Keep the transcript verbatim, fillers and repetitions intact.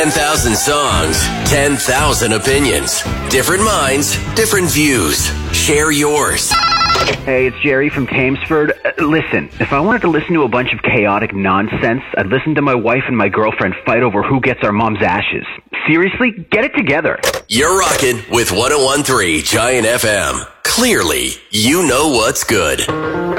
ten thousand songs, ten thousand opinions. Different minds, different views. Share yours. Hey, it's Jerry from Tamesford. Uh, listen, if I wanted to listen to a bunch of chaotic nonsense, I'd listen to my wife and my girlfriend fight over who gets our mom's ashes. Seriously, get it together. You're rocking with one oh one point three Giant F M. Clearly, you know what's good.